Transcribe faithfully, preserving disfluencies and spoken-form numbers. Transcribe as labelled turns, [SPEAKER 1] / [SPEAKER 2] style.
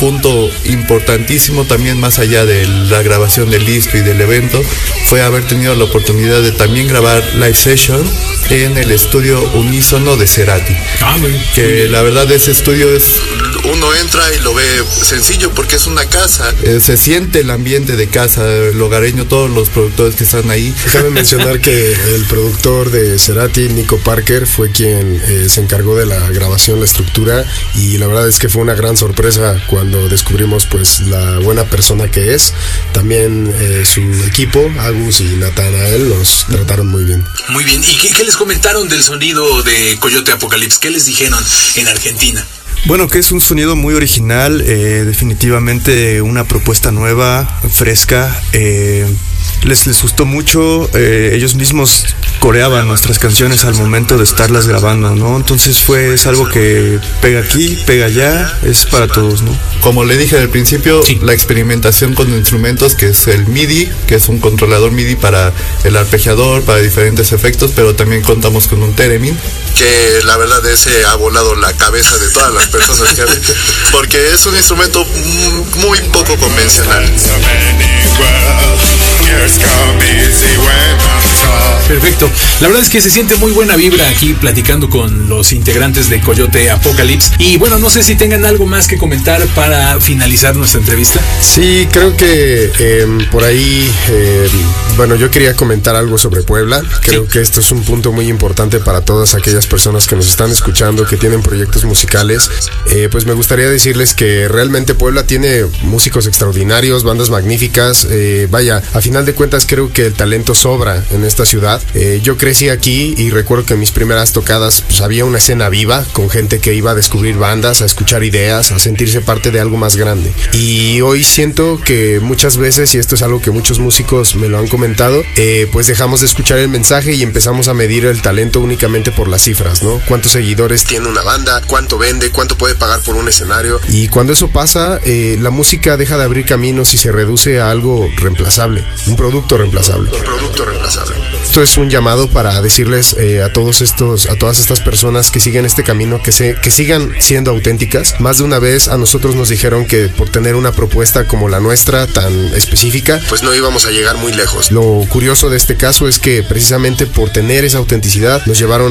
[SPEAKER 1] punto importantísimo también, más allá de la grabación del disco y del evento, fue haber tenido la oportunidad de también grabar live session en el estudio Unísono de Cerati.
[SPEAKER 2] Ah, muy,
[SPEAKER 1] que
[SPEAKER 2] muy
[SPEAKER 1] la verdad ese estudio es, uno entra y lo ve sencillo porque es una casa, eh, se siente el ambiente de casa, el hogareño, todos los productores que están ahí.
[SPEAKER 3] Cabe mencionar que el productor de Cerati, Nico Parker, fue quien eh, se encargó de la grabación, la estructura, y la verdad es que fue una gran sorpresa cuando descubrimos pues la buena persona que es. También eh, su equipo, Agus y Natanael, los trataron muy bien.
[SPEAKER 2] Muy bien, ¿y qué, qué les comentaron del sonido de Coyote Apocalypse? ¿Qué les dijeron en Argentina?
[SPEAKER 4] Bueno, que es un sonido muy original, eh, definitivamente una propuesta nueva, fresca. eh, Les, les gustó mucho, eh, ellos mismos coreaban nuestras canciones al momento de estarlas grabando, ¿no? Entonces fue, es algo que pega aquí, pega allá, es para todos, ¿no?
[SPEAKER 1] Como le dije al principio, sí, la experimentación con instrumentos, que es el MIDI, que es un controlador MIDI para el arpegiador, para diferentes efectos, pero también contamos con un Theremin, que la verdad ese ha volado la cabeza de todas las personas que hacen, porque es un instrumento muy poco convencional.
[SPEAKER 2] Perfecto, la verdad es que se siente muy buena vibra aquí platicando con los integrantes de Coyote Apocalypse. Y bueno, no sé si tengan algo más que comentar para finalizar nuestra entrevista.
[SPEAKER 3] Sí, creo que eh, por ahí, eh, bueno, yo quería comentar algo sobre Puebla. Creo sí. que esto es un punto muy importante para todas aquellas personas que nos están escuchando, que tienen proyectos musicales. Eh, pues me gustaría decirles que realmente Puebla tiene músicos extraordinarios, bandas magníficas. Eh, vaya, a final de cuentas creo que el talento sobra en esta ciudad. Eh, yo crecí aquí y recuerdo que en mis primeras tocadas pues, había una escena viva con gente que iba a descubrir bandas, a escuchar ideas, a sentirse parte de algo más grande. Y hoy siento que muchas veces, y esto es algo que muchos músicos me lo han comentado, eh, pues dejamos de escuchar el mensaje y empezamos a medir el talento únicamente por las cifras, ¿no? ¿Cuántos seguidores tiene una banda? ¿Cuánto vende? ¿Cuánto puede pagar por un escenario? Y cuando eso pasa, eh, la música deja de abrir caminos y se reduce a algo reemplazable, un producto reemplazable. Un producto reemplazable. Esto es un llamado para decirles eh, a todos estos, a todas estas personas que siguen este camino, que se, que sigan siendo auténticas. Más de una vez a nosotros nos dijeron que por tener una propuesta como la nuestra tan específica, pues no íbamos a llegar muy lejos. Lo curioso de este caso es que precisamente por tener esa autenticidad nos llevaron